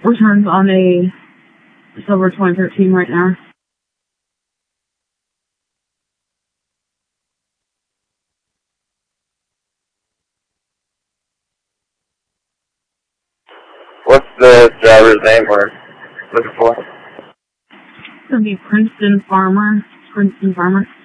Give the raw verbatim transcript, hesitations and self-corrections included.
returns on a Silver twenty thirteen right now. What's the driver's name we're looking for? It's going to be Princeton Farmer. Princeton Farmer.